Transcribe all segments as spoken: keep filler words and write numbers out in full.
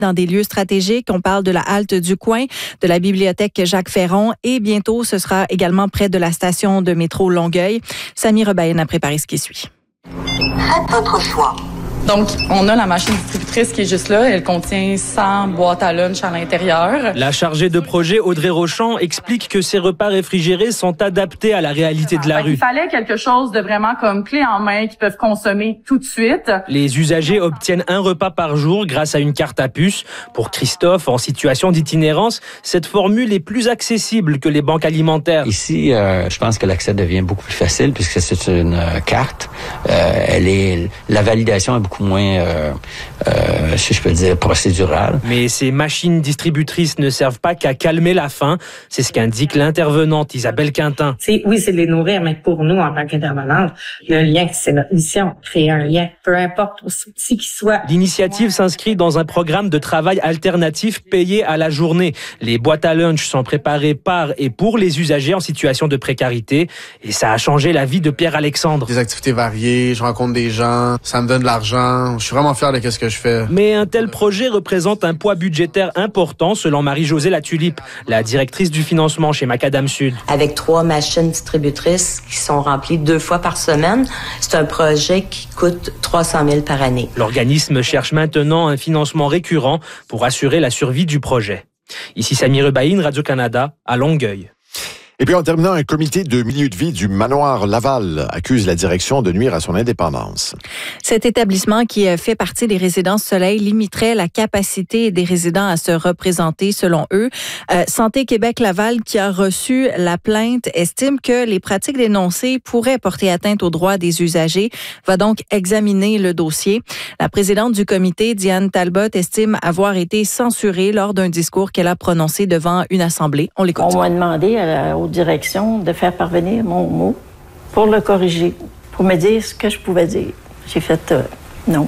dans des lieux stratégiques. On parle de la halte du coin, de la bibliothèque Jacques-Ferron et bientôt, ce sera également près de la station de métro Longueuil. Samy Rebaïen a préparé ce qui suit. Faites votre choix. Donc, on a la machine distributrice qui est juste là. Elle contient cent boîtes à lunch à l'intérieur. La chargée de projet, Audrey Rochon, explique que ces repas réfrigérés sont adaptés à la réalité de la Fait rue. Il fallait quelque chose de vraiment comme clé en main qu'ils peuvent consommer tout de suite. Les usagers obtiennent un repas par jour grâce à une carte à puce. Pour Christophe, en situation d'itinérance, cette formule est plus accessible que les banques alimentaires. Ici, euh, je pense que l'accès devient beaucoup plus facile puisque c'est une euh, carte. Euh, elle est, la validation est beaucoup moins, euh, euh, si je peux dire, procédurale. Mais ces machines distributrices ne servent pas qu'à calmer la faim. C'est ce qu'indique l'intervenante Isabelle Quintin. C'est, oui, c'est de les nourrir, mais pour nous, en tant qu'intervenante, le lien, c'est notre mission, créer un lien, peu importe aussi petit qu'il soit. L'initiative s'inscrit dans un programme de travail alternatif payé à la journée. Les boîtes à lunch sont préparées par et pour les usagers en situation de précarité. Et ça a changé la vie de Pierre-Alexandre. Des activités variées, je rencontre des gens, ça me donne de l'argent. Je suis vraiment fier de ce que je fais. Mais un tel projet représente un poids budgétaire important selon Marie-Josée Latulippe, la directrice du financement chez Macadam Sud. Avec trois machines distributrices qui sont remplies deux fois par semaine, c'est un projet qui coûte trois cent mille par année. L'organisme cherche maintenant un financement récurrent pour assurer la survie du projet. Ici Samy Rebaïen, Radio-Canada, à Longueuil. Et puis en terminant, un comité de milieu de vie du manoir Laval accuse la direction de nuire à son indépendance. Cet établissement qui fait partie des résidences Soleil limiterait la capacité des résidents à se représenter selon eux. Euh, Santé Québec Laval, qui a reçu la plainte, estime que les pratiques dénoncées pourraient porter atteinte aux droits des usagers, va donc examiner le dossier. La présidente du comité, Diane Talbot, estime avoir été censurée lors d'un discours qu'elle a prononcé devant une assemblée. On l'écoute. On m'a demandé à la haute direction de faire parvenir mon mot pour le corriger, pour me dire ce que je pouvais dire. J'ai fait euh, non.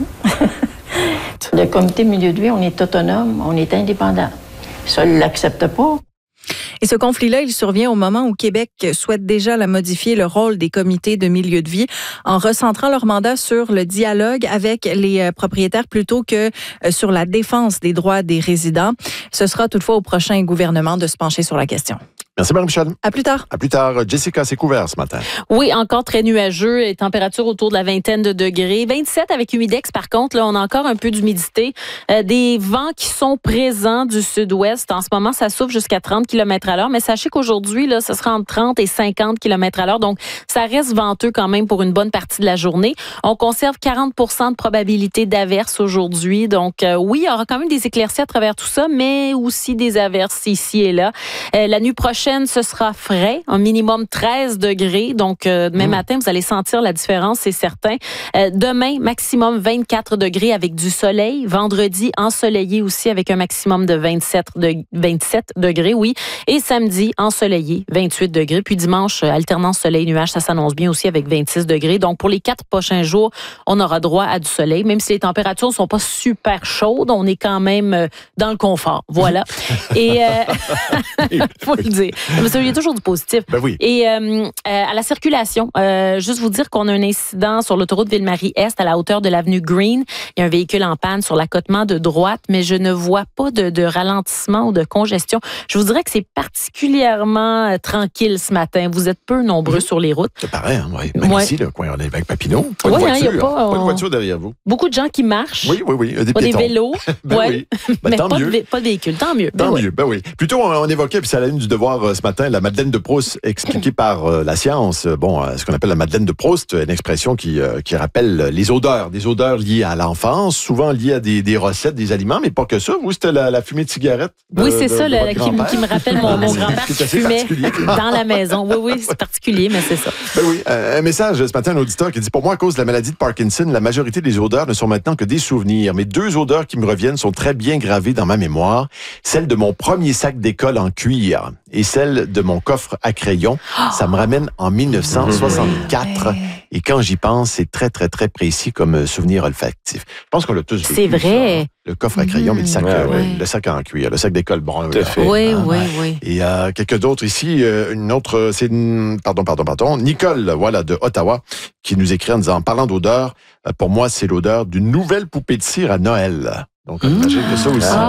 Le comité milieu de vie, on est autonome, on est indépendant. Ça, ne l'accepte pas. Et ce conflit-là, il survient au moment où Québec souhaite déjà la modifier le rôle des comités de milieu de vie en recentrant leur mandat sur le dialogue avec les propriétaires plutôt que sur la défense des droits des résidents. Ce sera toutefois au prochain gouvernement de se pencher sur la question. Merci Marie-Michel. À plus tard. À plus tard. Jessica, c'est couvert ce matin. Oui, encore très nuageux. Les températures autour de la vingtaine de degrés. vingt-sept avec humidex, par contre. Là, on a encore un peu d'humidité. Euh, des vents qui sont présents du sud-ouest. En ce moment, ça souffle jusqu'à trente kilomètres à l'heure. Mais sachez qu'aujourd'hui, là, ce sera entre trente et cinquante kilomètres à l'heure. Donc, ça reste venteux quand même pour une bonne partie de la journée. On conserve quarante pour cent de probabilité d'averses aujourd'hui. Donc, euh, oui, il y aura quand même des éclaircies à travers tout ça, mais aussi des averses ici et là. Euh, la nuit prochaine, ce sera frais, un minimum treize degrés. Donc, euh, demain mmh. matin, vous allez sentir la différence, c'est certain. Euh, demain, maximum vingt-quatre degrés avec du soleil. Vendredi, ensoleillé aussi avec un maximum de vingt-sept, de, vingt-sept degrés, oui. Et samedi, ensoleillé, vingt-huit degrés. Puis dimanche, alternance soleil-nuage, ça s'annonce bien aussi avec vingt-six degrés. Donc, pour les quatre prochains jours, on aura droit à du soleil. Même si les températures ne sont pas super chaudes, on est quand même dans le confort. Voilà. Et, euh, faut le dire. Mais ça, il y a toujours du positif. Ben oui. Et euh, euh, à la circulation, euh, juste vous dire qu'on a un incident sur l'autoroute Ville-Marie-Est à la hauteur de l'avenue Green. Il y a un véhicule en panne sur l'accotement de droite, mais je ne vois pas de, de ralentissement ou de congestion. Je vous dirais que c'est particulièrement euh, tranquille ce matin. Vous êtes peu nombreux mmh. sur les routes. C'est pareil, hein, oui. Même ouais. ici, le coin avec Papineau, pas de ouais, voiture. Hein, pas, pas on... de voiture derrière vous. Beaucoup de gens qui marchent. Oui, oui, oui. Des, pas des vélos. ben ouais. oui. Ben, mais tant pas mieux. de, pas de véhicule. Tant mieux. Tant ben mieux, oui. ben oui. Plutôt, on, on évoquait, puis c'est à la une du Devoir euh, ce matin, la Madeleine de Proust expliquée par euh, la science. Bon, euh, ce qu'on appelle la Madeleine de Proust, une expression qui, euh, qui rappelle les odeurs, des odeurs liées à l'enfance, souvent liées à des, des recettes, des aliments, mais pas que ça. Vous, c'était la, la fumée de cigarette. De, oui, c'est de, ça, de le, qui, m- qui me rappelle mon, mon grand-père qui fumait dans la maison. Oui, oui, c'est particulier, mais c'est ça. Ben oui, euh, un message ce matin, un auditeur qui dit « Pour moi, à cause de la maladie de Parkinson, la majorité des odeurs ne sont maintenant que des souvenirs. Mais deux odeurs qui me reviennent sont très bien gravées dans ma mémoire. Celle de mon premier sac d'école en cuir et celle de mon coffre à crayon. Ça me ramène en dix-neuf cent soixante-quatre. Ouais. Et quand j'y pense, c'est très, très, très précis comme souvenir olfactif. Je pense qu'on l'a tous vécu. C'est vrai. Ça. Le coffre à crayon, mmh. mais le sac, ouais, euh, ouais. le sac en cuir, le sac d'école. Bon, Tout à fait. Oui, ah, oui, oui. Et euh, quelques d'autres ici, euh, une autre, c'est une, pardon, pardon, pardon, Nicole, voilà, de Ottawa, qui nous écrit en disant, en parlant d'odeur, euh, pour moi, c'est l'odeur d'une nouvelle poupée de cire à Noël. Donc, on imagine que ça aussi.